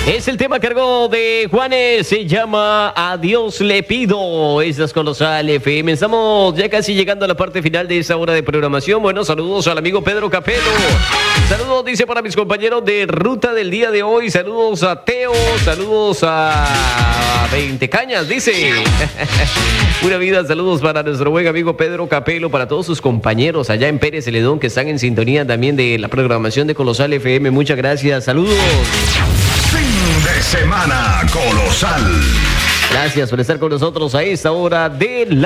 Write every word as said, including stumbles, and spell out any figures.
Es el tema a cargo de Juanes, se llama A Dios le pido. Estas Colosal F M. Estamos ya casi llegando a la parte final de esta hora de programación. Bueno, saludos al amigo Pedro Capelo. Saludos, dice, para mis compañeros de ruta del día de hoy. Saludos a Teo, saludos a veinte Cañas, dice. Pura vida, saludos para nuestro buen amigo Pedro Capelo, para todos sus compañeros allá en Pérez Celedón que están en sintonía también de la programación de Colosal F M. Muchas gracias, saludos. Fin de semana Colosal. Gracias por estar con nosotros a esta hora de la